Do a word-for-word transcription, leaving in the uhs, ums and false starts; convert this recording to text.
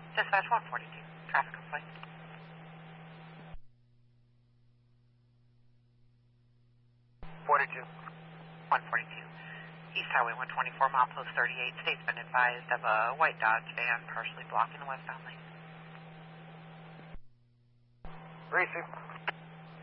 Dispatch one forty-two. Traffic complaint. forty-two. one forty-two. East Highway one twenty-four, milepost thirty-eight. State's been advised of a white Dodge van partially blocking the westbound lane. Receive.